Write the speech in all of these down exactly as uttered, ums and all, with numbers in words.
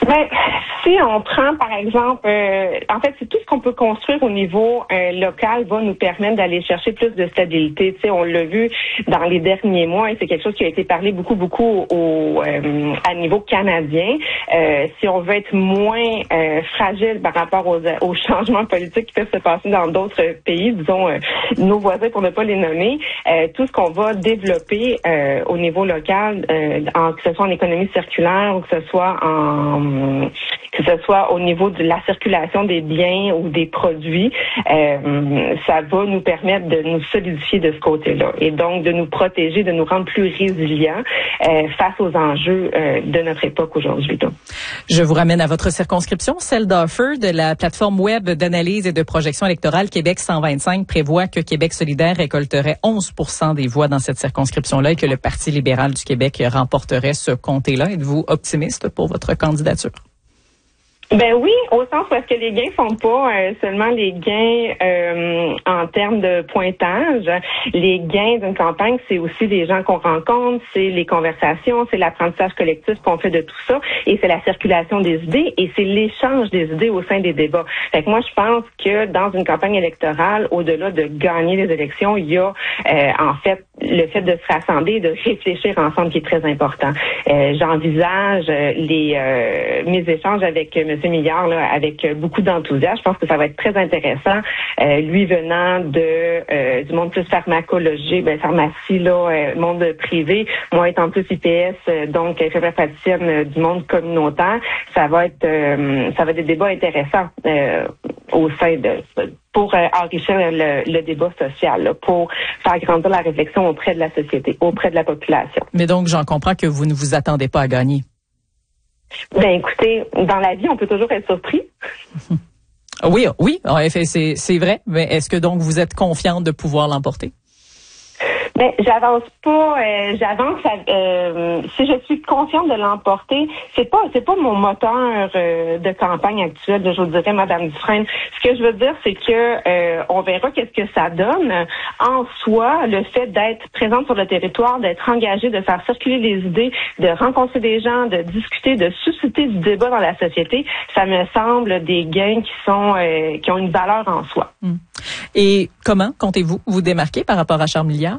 Ben, si on prend, par exemple, euh, en fait, c'est tout ce qu'on peut construire au niveau euh, local va nous permettre d'aller chercher plus de stabilité. Tu sais, on l'a vu dans les derniers mois et c'est quelque chose qui a été parlé beaucoup, beaucoup au euh, à niveau canadien. Euh, si on veut être moins euh, fragile par rapport aux, aux changements politiques qui peuvent se passer dans d'autres pays, disons euh, nos voisins pour ne pas les nommer, euh, tout ce qu'on va développer euh, au niveau local, euh, en, que ce soit en économie circulaire ou que ce soit en que ce soit au niveau de la circulation des biens ou des produits, euh, ça va nous permettre de nous solidifier de ce côté-là et donc de nous protéger, de nous rendre plus résilients euh, face aux enjeux euh, de notre époque aujourd'hui. Donc. Je vous ramène à votre circonscription, celle d'Offer, de la plateforme web d'analyse et de projection électorale Québec cent vingt-cinq prévoit que Québec solidaire récolterait onze pour cent des voix dans cette circonscription-là et que le Parti libéral du Québec remporterait ce comté-là. Êtes-vous optimiste pour votre candidature? Ben oui, au sens où est-ce que les gains sont pas euh, seulement les gains euh, en termes de pointage. Les gains d'une campagne, c'est aussi les gens qu'on rencontre, c'est les conversations, c'est l'apprentissage collectif qu'on fait de tout ça, et c'est la circulation des idées, et c'est l'échange des idées au sein des débats. Fait que moi, je pense que dans une campagne électorale, au-delà de gagner les élections, il y a euh, en fait le fait de se rassembler, de réfléchir ensemble qui est très important. Euh, j'envisage euh, les euh, mes échanges avec euh, M. Milliard là, avec beaucoup d'enthousiasme. Je pense que ça va être très intéressant. Euh, lui venant de euh, du monde plus pharmacologie, ben pharmacie là, euh, monde privé, moi étant plus I P S, euh, donc infirmière praticienne euh, du monde communautaire, ça va être euh, ça va être des débats intéressants euh, au sein de pour euh, enrichir le, le débat social, là, pour faire grandir la réflexion auprès de la société, auprès de la population. Mais donc, j'en comprends que vous ne vous attendez pas à gagner. Ben écoutez, dans la vie, on peut toujours être surpris. Oui, oui, en effet, c'est, c'est vrai. Mais est-ce que donc vous êtes confiante de pouvoir l'emporter? Ben, j'avance pas, euh, j'avance. Euh, si je suis confiante de l'emporter, c'est pas, c'est pas mon moteur euh, de campagne actuelle. Je vous dirais, Madame Dufresne. Ce que je veux dire, c'est que euh, on verra qu'est-ce que ça donne. En soi, le fait d'être présente sur le territoire, d'être engagée, de faire circuler les idées, de rencontrer des gens, de discuter, de susciter du débat dans la société, ça me semble des gains qui sont, euh, qui ont une valeur en soi. Hum. Et comment comptez-vous vous démarquer par rapport à Charles Milliard?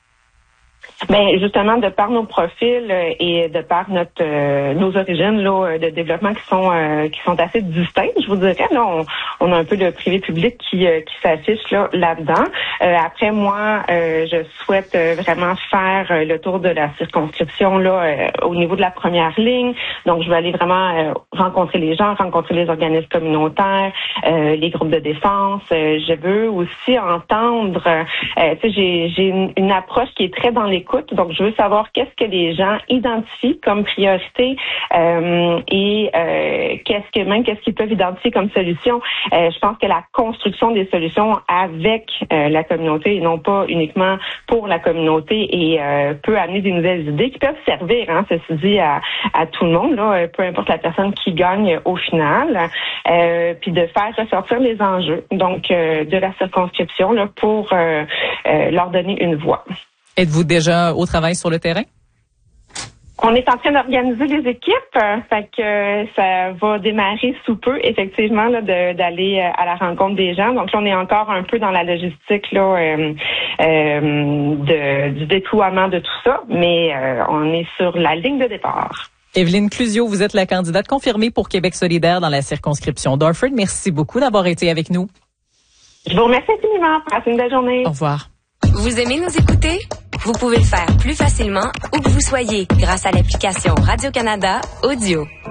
Ben justement, de par nos profils euh, et de par notre euh, nos origines là de développement qui sont euh, qui sont assez distinctes, je vous dirais. Là, on, on a un peu de privé public qui euh, qui s'affiche là là-dedans. Euh, après moi, euh, je souhaite euh, vraiment faire euh, le tour de la circonscription là euh, au niveau de la première ligne. Donc, je vais aller vraiment euh, rencontrer les gens, rencontrer les organismes communautaires, euh, les groupes de défense. Euh, je veux aussi entendre. Euh, tu sais, j'ai j'ai une, une approche qui est très dans les écoute. Donc, je veux savoir qu'est-ce que les gens identifient comme priorité euh, et euh, qu'est-ce que même qu'est-ce qu'ils peuvent identifier comme solution. Euh, je pense que la construction des solutions avec euh, la communauté et non pas uniquement pour la communauté et euh, peut amener des nouvelles idées qui peuvent servir, hein, ceci dit, à, à tout le monde, là, peu importe la personne qui gagne au final, euh, puis de faire ressortir les enjeux donc euh, de la circonscription là, pour euh, euh, leur donner une voix. Êtes-vous déjà au travail sur le terrain? On est en train d'organiser les équipes, euh, fait que euh, ça va démarrer sous peu, effectivement, là, de, d'aller euh, à la rencontre des gens. Donc là, on est encore un peu dans la logistique là, euh, euh, de, du déploiement de tout ça, mais euh, on est sur la ligne de départ. Evelyne Clusio, vous êtes la candidate confirmée pour Québec solidaire dans la circonscription d'Orford. Merci beaucoup d'avoir été avec nous. Je vous remercie infiniment. Passez une belle journée. Au revoir. Vous aimez nous écouter? Vous pouvez le faire plus facilement où que vous soyez grâce à l'application Radio-Canada Audio.